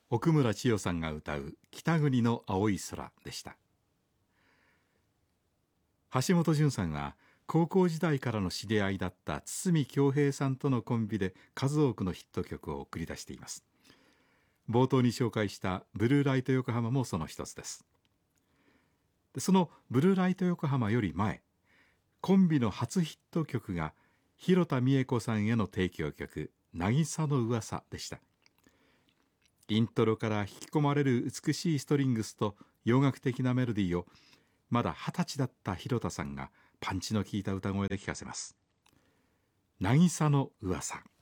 奥村千代さんが歌う北国の青い空でした。橋本淳さんは高校時代からの知り合いだった堤恭平さんとのコンビで数多くのヒット曲を送り出しています。冒頭に紹介したブルーライト横浜もその一つです。そのブルーライト横浜より前、コンビの初ヒット曲が広田美恵子さんへの提供曲渚の噂でした。イントロから引き込まれる美しいストリングスと洋楽的なメロディーをまだ20歳だった広田さんがパンチの効いた歌声で聞かせます。渚の噂。